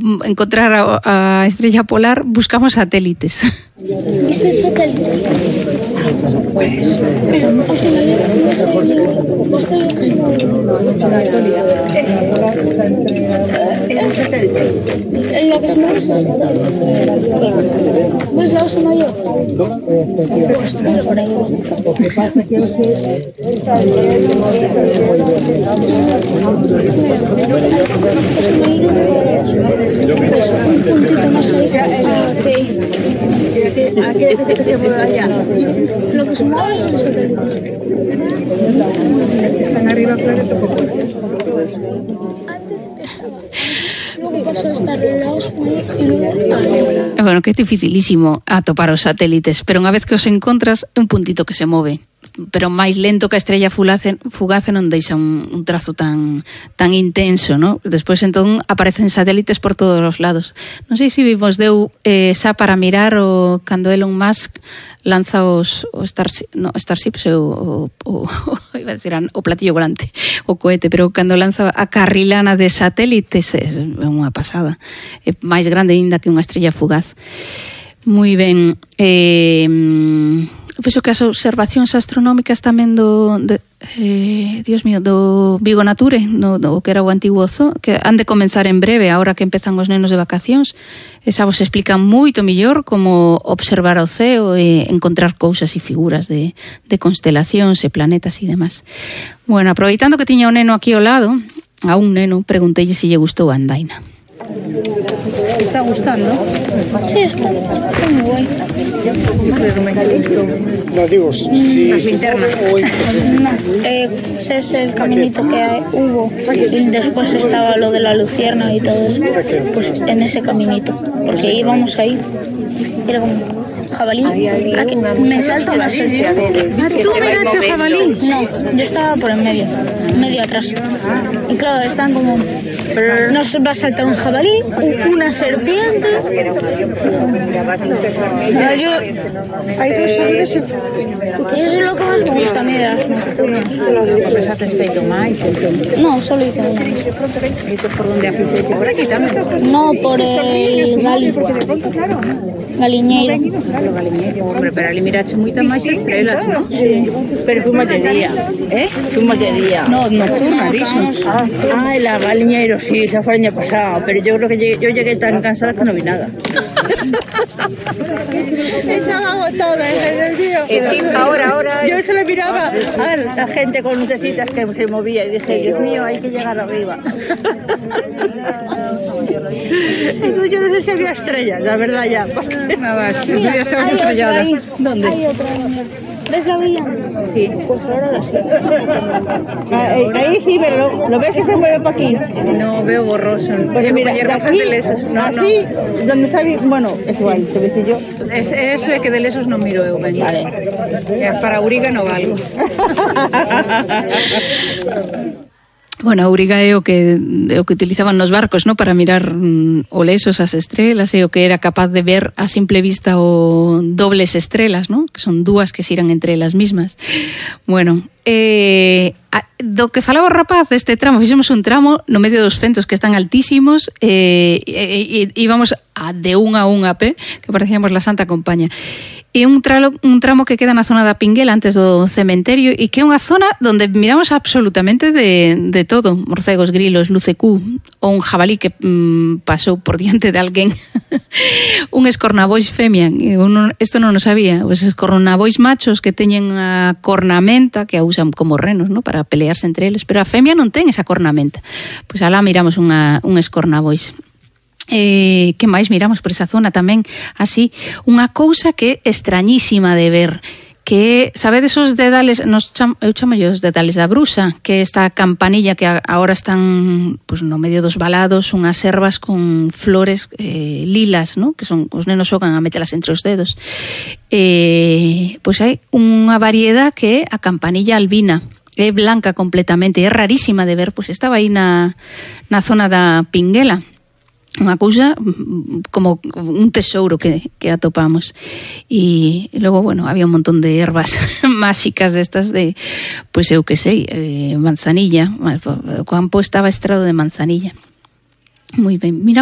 encontrar a estrella polar, buscamos satélites. Este es satélite. En la que se mueve es el satélite. ¿Ves la osa mayor? Pues tira por ahí. Un puntito más ahí. ¿A qué se mueve allá? Lo que se mueve es el satélite. Están arriba, claro, Luego pasó a estar en la osa y luego... Bueno, que é dificilísimo atopar os satélites, pero unha vez que os encontras é un puntito que se move, pero máis lento que a estrella fugaz non deixa un trazo tan intenso, ¿no? Despois entón aparecen satélites por todos os lados. Non sei se vimos deu xa para mirar o cando Elon Musk lanza o Starships iba a decir o platillo volante, o cohete, pero cando lanza a carrilana de satélites é unha pasada, é máis grande aínda que unha estrella fugaz. Moi ben. Penso que as observacións astronómicas tamén do Vigo Nature, do que era o antigo zoo, que han de comenzar en breve, agora que empezan os nenos de vacacións. Esa vos explica moito mellor como observar o ceo e encontrar cousas e figuras de constelacións e planetas e demás. Bueno, aproveitando que tiña o neno aquí ao lado, a un neno pregunteille se lle gustou a andaina. ¿Está gustando? Sí, está muy guay. Yo creo que me está gustando. No, digo, sí. Las linternas. No, ese es el caminito que hubo y después estaba lo de la lucierna y todo eso, pues en ese caminito, porque íbamos ahí, era como jabalí, me salta la serie. ¿Tú me has hecho jabalí? No, yo estaba por en medio atrás, y claro, estaban como, nos va a saltar un jabalí, una serpiente. Hay dos aves. Y eso es lo que más me gusta a mí de las nocturnas. Pues haces feito máis, entón. No, solo hice una. E por onde a fixeche? Por aquí, sabes? No, por el Galiñeiro. Lo galiñeiro, hombre, pero ali mirache moitas máis estrelas, non? Pero fuimos de día. Fuimos de día. No, nocturna, dixo. Ah, la Galiñeiro, sí, esa fue el año pasado. Pero yo creo que yo llegué tan cansada que no vi nada. Estaba agotada en el río. Ahora. Yo solo miraba a la gente con lucecitas que se movía y dije, Dios mío, hay que llegar arriba. Entonces yo no sé si había estrellas, la verdad ya. Ya estabas estrellada. ¿Dónde? Hay otra. ¿Ves la orilla? Sí. Pues ahora la sí. Ahí sí, lo ves que se mueve para aquí. No, veo borroso. Pues mira, Llego de aquí, de lesos. No, así, donde está bien, bueno, es igual, te ves yo. Eso é que de lesos non miro eu, ben. Vale. Para Auriga non valgo. Bueno, a auriga é o que utilizaban nos barcos, ¿no? Para mirar o lesos as estrelas, é o que era capaz de ver a simple vista o dobles estrelas, ¿no? Que son dúas que xiran entre elas mismas. Bueno, do que falaba o rapaz deste tramo, fixemos un tramo no medio dos fentos que están altísimos e íbamos de un a pé, que parecíamos la Santa Compaña. E un tramo que queda na zona da Pinguela antes do cementerio e que é unha zona onde miramos absolutamente de todo, morcegos, grilos, lucecú ou un jabalí que pasou por diante de alguén. Un escornabois femia, isto non o sabía, os escornabois machos que teñen a cornamenta que a usan como renos, ¿no? Para pelearse entre eles, pero a femia non ten esa cornamenta. Pois alá miramos un escornabois. Que máis miramos por esa zona tamén, así, unha cousa que é extrañísima de ver, que sabedes os dedales, eu chamo os dedales da Brusa, que esta campanilla que agora están pues, no medio dos valados, unhas ervas con flores lilas, ¿no? Que son os nenos xogan a metelas entre os dedos. Pois hai unha variedade que é a campanilla albina, é blanca completamente, é rarísima de ver, pois estaba aí na zona da Pinguela. Unha cousa como un tesouro que atopamos e logo, bueno, había un montón de ervas máxicas destas de, pois eu que sei, manzanilla, o campo estaba estrado de manzanilla. Moi ben, mira.